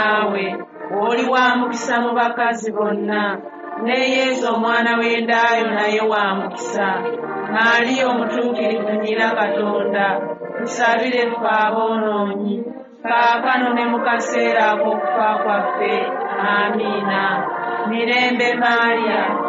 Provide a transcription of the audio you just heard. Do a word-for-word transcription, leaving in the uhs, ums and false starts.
naawe oli wa mukisa mu bakazi bonna, ne Yesu omwana w'endaayo naye wa mukisa. Maaliya omutuukirivu nnyina Katonda, tusabire ffe aboonoonyi, kaakano ne mu kaseera ak'okufa kwaffe. Amiina. Mirembe Maaliya.